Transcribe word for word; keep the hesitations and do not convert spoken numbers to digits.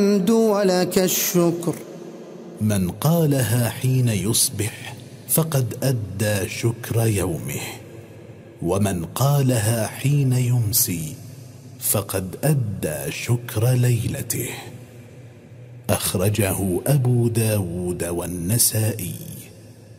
الحمد ولك الشكر. من قالها حين يصبح فقد أدى شكر يومه، ومن قالها حين يمسي فقد أدى شكر ليلته. أخرجه أبو داود والنسائي.